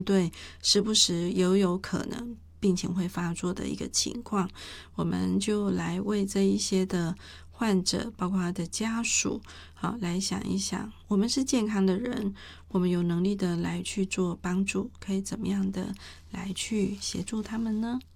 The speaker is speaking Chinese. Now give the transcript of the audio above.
对时不时也有可能病情会发作的一个情况，我们就来为这一些的患者，包括他的家属，好，来想一想，我们是健康的人，我们有能力的来去做帮助，可以怎么样的来去协助他们呢？